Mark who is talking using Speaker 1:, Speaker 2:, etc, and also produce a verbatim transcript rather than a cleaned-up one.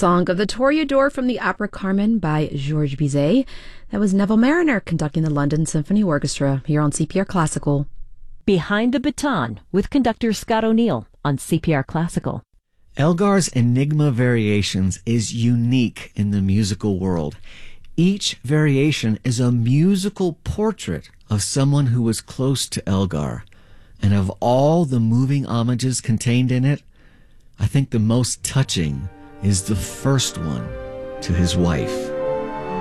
Speaker 1: Song of the Toreador from the opera Carmen by Georges Bizet. That was Neville Mariner conducting the London Symphony Orchestra here on C P R Classical.
Speaker 2: Behind the Baton with conductor Scott O'Neill on C P R Classical.
Speaker 3: Elgar's Enigma Variations is unique in the musical world. Each variation is a musical portrait of someone who was close to Elgar. And of all the moving homages contained in it, I think the most touching is the first one to his wife.